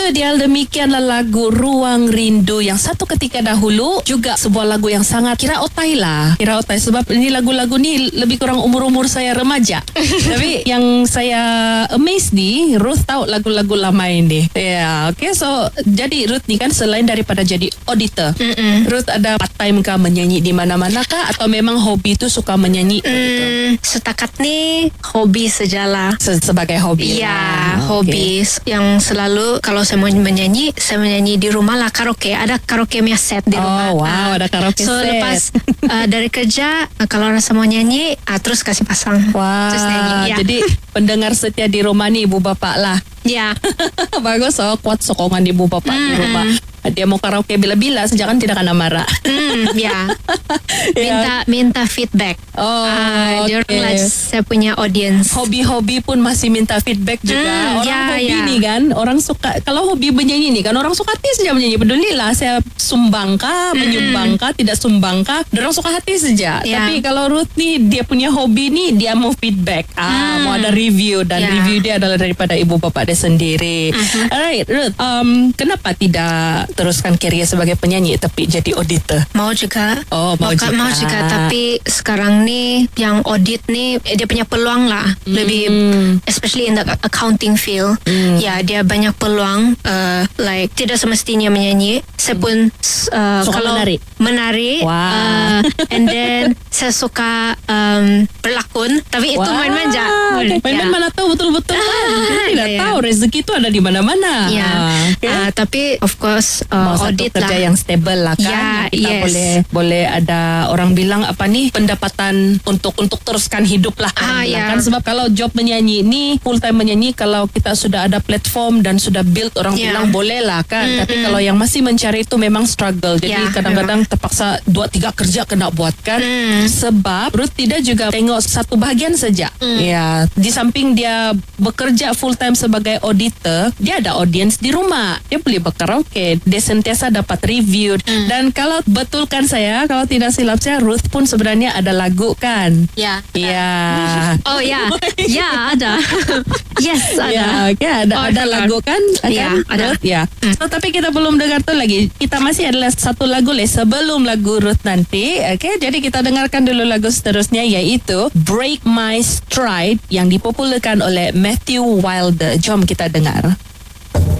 Itu dia, demikianlah lagu Ruang Rindu yang satu ketika dahulu juga sebuah lagu yang sangat kira otai lah. Kira otai sebab ini lagu-lagu ni lebih kurang umur-umur saya remaja. Tapi yang saya amazed ni, Ruth tahu lagu-lagu lama ini. Ya, okay. So jadi Ruth ni kan selain daripada jadi auditor, Ruth ada part time kah menyanyi di mana-mana kah atau memang hobi tu suka menyanyi? Setakat ni hobi sajalah. Sebagai hobi. Ya, hobi yang selalu kalau saya mau menyanyi, saya menyanyi di rumah lah, karaoke. Ada karaoke punya set di rumah. Oh wow, ada karaoke so, set. So lepas dari kerja, kalau rasa mau nyanyi, terus kasih pasang. Wah, terus nyanyi. Ya. Jadi pendengar setia di rumah ni ibu bapak lah. Ya. Bagus, kuat sokongan ibu bapak di rumah. Dia mau karaoke bila-bila, jangan tidak kena marah. Ya. Minta feedback. Dia orang lah saya punya audience. Hobi-hobi pun masih minta feedback juga. Orang hobi ni kan, orang suka, kalau hobi menyanyi ni kan, orang suka hati saja menyanyi. Pedulilah saya sumbang kah, menyumbang kah, tidak sumbang kah, orang suka hati saja. Tapi kalau Ruth ni, dia punya hobi ni, dia mau feedback. Mau ada review, dan review dia adalah daripada ibu bapak dia sendiri. Alright, Ruth, kenapa tidak teruskan kerjaya sebagai penyanyi tapi jadi auditor? Mau juga. Mau juga. Tapi sekarang ni yang audit ni dia punya peluang lah. Lebih especially in the accounting field. Ya, dia banyak peluang. Like tidak semestinya menyanyi. Saya pun kalau menari. Wow. And then saya suka berlakon. Tapi itu main-main je. Main-main mana tahu betul-betul kan. Kita tidak tahu rezeki itu ada di mana-mana. Tapi of course audit kerja lah yang stable lah kan. Kita boleh ada orang bilang apa nih, pendapatan untuk teruskan hidup lah kan. Sebab kalau job menyanyi ni, full time menyanyi, kalau kita sudah ada platform dan sudah build, orang bilang boleh lah kan. Tapi kalau yang masih mencari itu memang struggle. Jadi kadang-kadang terpaksa 2-3 kerja kena buat kan. Sebab Ruth tidak juga tengok satu bahagian saja. Ya, di samping dia bekerja full time sebagai auditor, dia ada audience di rumah. Dia boleh berkaraoke, dia sentiasa dapat review. Dan kalau betulkan saya, kalau tidak silap saya, Ruth pun sebenarnya ada lagu kan? Ya. Oh ya. Ya, ada. Yes, ada. Ada lagu kan? Ya, ada. Ruth, ya. So, tapi kita belum dengar tu lagi. Kita masih adalah satu lagu sebelum lagu Ruth nanti. Jadi kita dengarkan dulu lagu seterusnya, iaitu Break My Stride yang dipopularkan oleh Matthew Wilder. Jom kita dengar.